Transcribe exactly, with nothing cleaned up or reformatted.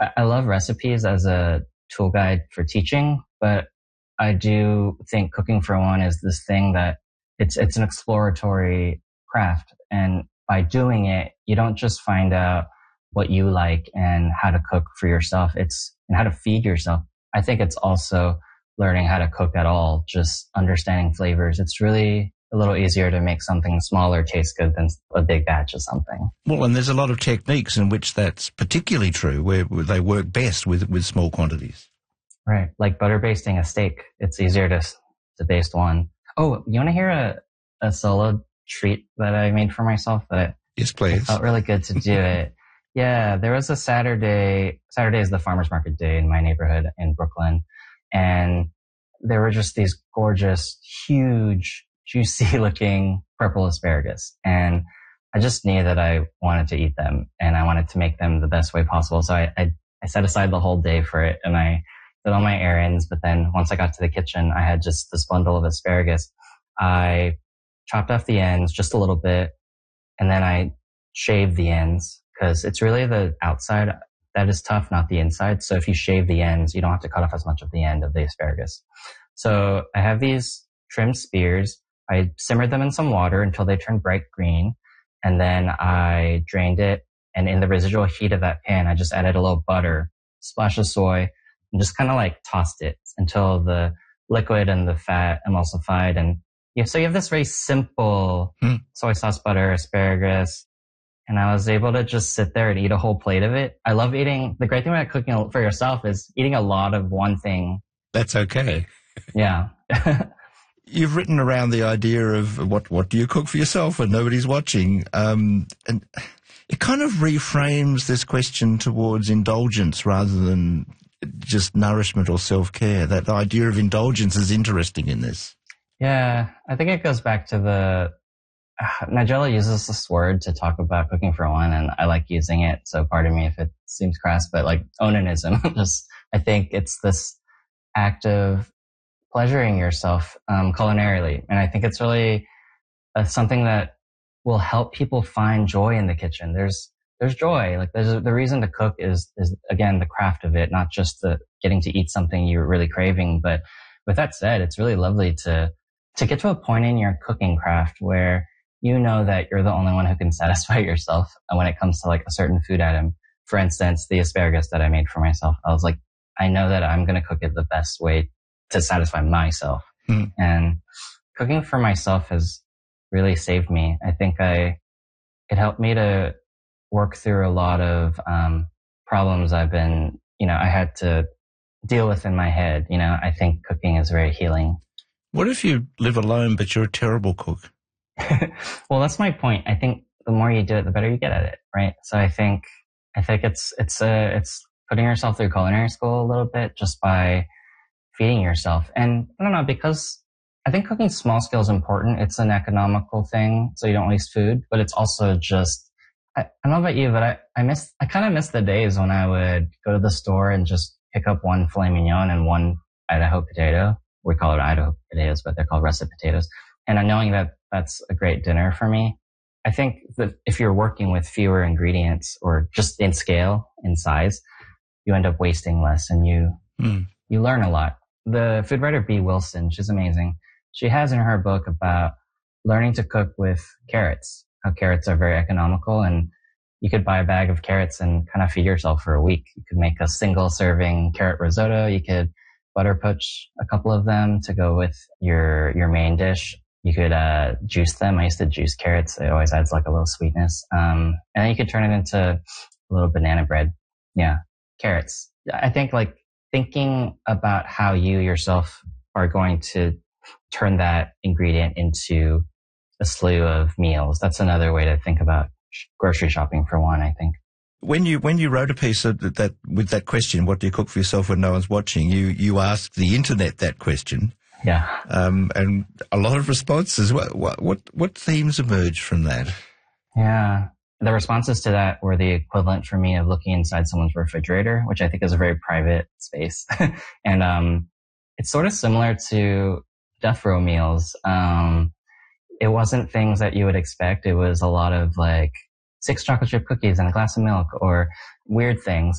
I, I love recipes as a tool guide for teaching, but I do think cooking for one is this thing that it's it's an exploratory craft. And by doing it, you don't just find out what you like and how to cook for yourself. It's and how to feed yourself. I think it's also learning how to cook at all, just understanding flavors. It's really a little easier to make something smaller taste good than a big batch of something. Well, and there's a lot of techniques in which that's particularly true, where they work best with, with small quantities. Right. Like butter basting a steak. It's easier to to baste one. Oh, you want to hear a, a solo treat that I made for myself? That Yes, please. It felt really good to do it. Yeah, there was a Saturday. Saturday is the farmer's market day in my neighborhood in Brooklyn. And there were just these gorgeous, huge, juicy looking purple asparagus. And I just knew that I wanted to eat them and I wanted to make them the best way possible. So I, I, I set aside the whole day for it and I did all my errands. But then once I got to the kitchen, I had just this bundle of asparagus. I chopped off the ends just a little bit and then I shaved the ends because it's really the outside that is tough, not the inside. So if you shave the ends, you don't have to cut off as much of the end of the asparagus. So I have these trimmed spears. I simmered them in some water until they turned bright green. And then I drained it. And in the residual heat of that pan, I just added a little butter, splash of soy, and just kind of like tossed it until the liquid and the fat emulsified. And yeah, so you have this very simple hmm. soy sauce, butter, asparagus. And I was able to just sit there and eat a whole plate of it. I love eating. The great thing about cooking for yourself is eating a lot of one thing. That's okay. Yeah. You've written around the idea of what, what do you cook for yourself when nobody's watching? Um, and it kind of reframes this question towards indulgence rather than just nourishment or self-care. That idea of indulgence is interesting in this. Yeah, I think it goes back to the... Uh, Nigella uses this word to talk about cooking for one, and I like using it, so pardon me if it seems crass, but like onanism. Just, I think it's this act of pleasuring yourself um, culinarily, and I think it's really uh, something that will help people find joy in the kitchen. There's there's joy, like there's a, the reason to cook is is again the craft of it, not just the getting to eat something you're really craving. But with that said, it's really lovely to to get to a point in your cooking craft where you know that you're the only one who can satisfy yourself when it comes to like a certain food item. For instance, the asparagus that I made for myself, I was like, I know that I'm going to cook it the best way to satisfy myself. Mm. And cooking for myself has really saved me. I think I, it helped me to work through a lot of um, problems I've been, you know, I had to deal with in my head. You know, I think cooking is very healing. What if you live alone, but you're a terrible cook? Well, that's my point. I think the more you do it, the better you get at it, right? So I think, I think it's, it's, uh, it's putting yourself through culinary school a little bit just by feeding yourself. And I don't know, because I think cooking small scale is important. It's an economical thing, so you don't waste food, but it's also just, I, I don't know about you, but I, I miss, I kind of miss the days when I would go to the store and just pick up one filet mignon and one Idaho potato. We call it Idaho potatoes, but they're called russet potatoes. And knowing that that's a great dinner for me. I think that if you're working with fewer ingredients or just in scale, in size, you end up wasting less and you, mm. you learn a lot. The food writer Bee Wilson, she's amazing. She has in her book about learning to cook with carrots, how carrots are very economical and you could buy a bag of carrots and kind of feed yourself for a week. You could make a single serving carrot risotto. You could butter poach a couple of them to go with your, your main dish. You could uh, juice them. I used to juice carrots. It always adds like a little sweetness. Um, and then you could turn it into a little banana bread. Yeah, carrots. I think like thinking about how you yourself are going to turn that ingredient into a slew of meals. That's another way to think about grocery shopping for one, I think. When you when you wrote a piece of that, that with that question, what do you cook for yourself when no one's watching? You you asked the internet that question. Yeah. Um, and a lot of responses. What, what, what themes emerged from that? Yeah. The responses to that were the equivalent for me of looking inside someone's refrigerator, which I think is a very private space. and, um, it's sort of similar to death row meals. Um, it wasn't things that you would expect. It was a lot of like six chocolate chip cookies and a glass of milk or weird things.